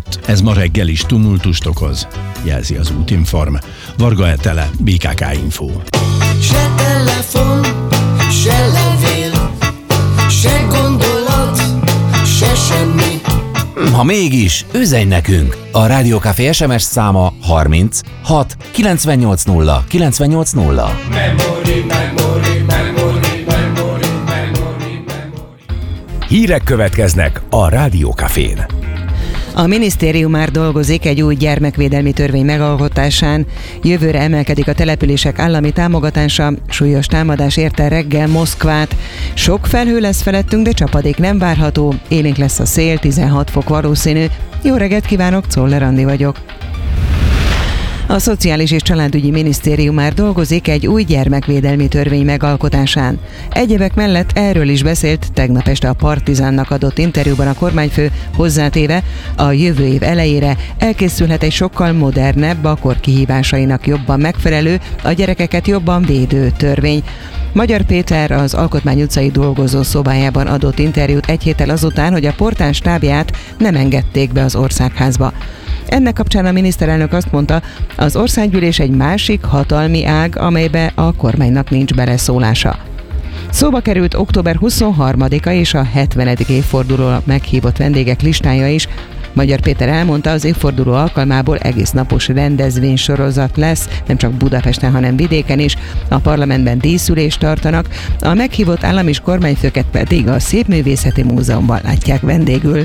miatt ez ma reggel is tumultust okoz, jelzi az Útinform. Varga Etele, BKK Info. Se telefon, se levél, se gondolat, se semmi. Ha mégis, üzenj nekünk! A Rádió Café SMS száma 30 6 980 980. Hírek következnek a Rádió Cafén. A minisztérium már dolgozik egy új gyermekvédelmi törvény megalkotásán. Jövőre emelkedik a települések állami támogatása, súlyos támadás érte reggel Moszkvát. Sok felhő lesz felettünk, de csapadék nem várható. Élénk lesz a szél, 16 fok valószínű. Jó reggelt kívánok, Czoller Andi vagyok. A Szociális és Családügyi Minisztérium már dolgozik egy új gyermekvédelmi törvény megalkotásán. Egyebek mellett erről is beszélt tegnap este a Partizánnak adott interjúban a kormányfő, hozzátéve, a jövő év elejére elkészülhet egy sokkal modernebb, a kor kihívásainak jobban megfelelő, a gyerekeket jobban védő törvény. Magyar Péter az Alkotmány utcai dolgozó szobájában adott interjút egy héttel azután, hogy a portán stábját nem engedték be az Országházba. Ennek kapcsán a miniszterelnök azt mondta, az országgyűlés egy másik hatalmi ág, amelybe a kormánynak nincs beleszólása. Szóba került október 23-a és a 70. évfordulóra meghívott vendégek listája is. Magyar Péter elmondta, az évforduló alkalmából egész napos rendezvénysorozat lesz, nem csak Budapesten, hanem vidéken is. A parlamentben díszülést tartanak, a meghívott állam- és kormányfőket pedig a Szépművészeti Múzeumban látják vendégül.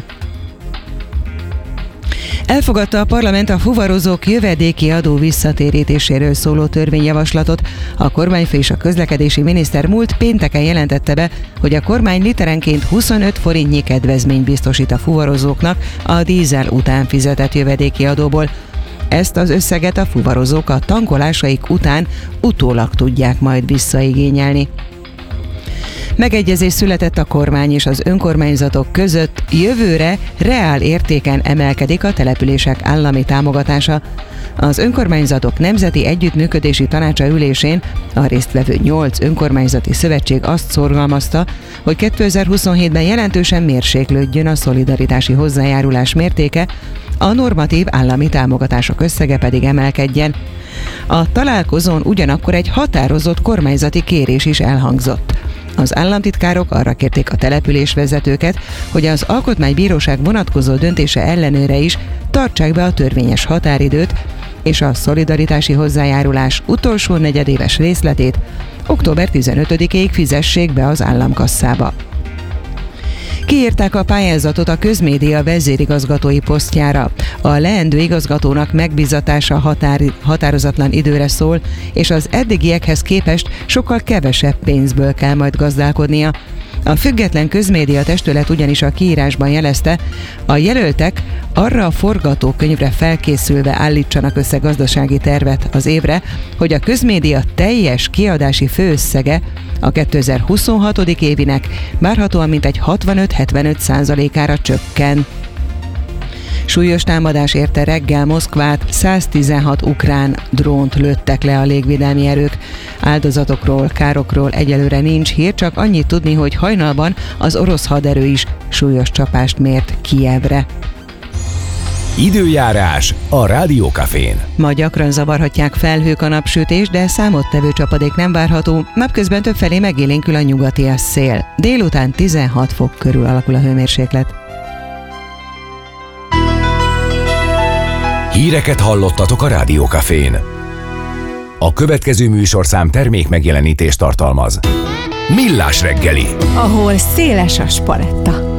Elfogadta a parlament a fuvarozók jövedéki adó visszatérítéséről szóló törvényjavaslatot. A kormányfő és a közlekedési miniszter múlt pénteken jelentette be, hogy a kormány literenként 25 forintnyi kedvezményt biztosít a fuvarozóknak a dízel után fizetett jövedéki adóból. Ezt az összeget a fuvarozók a tankolásaik után utólag tudják majd visszaigényelni. Megegyezés született a kormány és az önkormányzatok között, jövőre reál értéken emelkedik a települések állami támogatása. Az önkormányzatok nemzeti együttműködési tanácsa ülésén a résztvevő 8 önkormányzati szövetség azt szorgalmazta, hogy 2027-ben jelentősen mérséklődjön a szolidaritási hozzájárulás mértéke, a normatív állami támogatások összege pedig emelkedjen. A találkozón ugyanakkor egy határozott kormányzati kérés is elhangzott. Az államtitkárok arra kérték a településvezetőket, hogy az Alkotmánybíróság vonatkozó döntése ellenére is tartsák be a törvényes határidőt, és a szolidaritási hozzájárulás utolsó negyedéves részletét október 15-ig fizessék be az államkasszába. Kiírták a pályázatot a közmédia vezérigazgatói posztjára. A leendő igazgatónak megbízatása határozatlan időre szól, és az eddigiekhez képest sokkal kevesebb pénzből kell majd gazdálkodnia. A független közmédia testület ugyanis a kiírásban jelezte, a jelöltek arra a forgatókönyvre felkészülve állítsanak össze gazdasági tervet az évre, hogy a közmédia teljes kiadási főösszege a 2026. évinek várhatóan mintegy 65-75%-ára csökken. Súlyos támadás érte reggel Moszkvát, 116 ukrán drónt lőttek le a légvédelmi erők. Áldozatokról, károkról egyelőre nincs hír, csak annyit tudni, hogy hajnalban az orosz haderő is súlyos csapást mért Kijevre. Időjárás a Rádió Cafén. Ma gyakran zavarhatják felhők a napsütés, de számottevő csapadék nem várható. Napközben többfelé megélénkül a nyugatias szél. Délután 16 fok körül alakul a hőmérséklet. Híreket hallottatok a Rádió Cafén. A következő műsorszám termék megjelenítést tartalmaz. Millás reggeli. Ahol széles a spaletta.